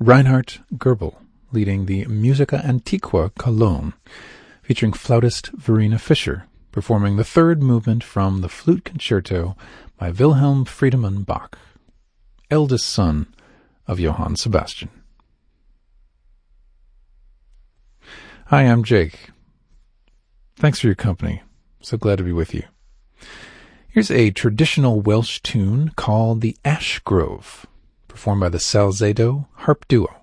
Reinhard Goebel leading the Musica Antiqua Cologne, featuring flautist Verena Fischer, performing the third movement from the Flute Concerto by Wilhelm Friedemann Bach, eldest son of Johann Sebastian. Hi, I'm Jake. Thanks for your company. So glad to be with you. Here's a traditional Welsh tune called the Ash Grove, performed by the Salzedo Harp Duo.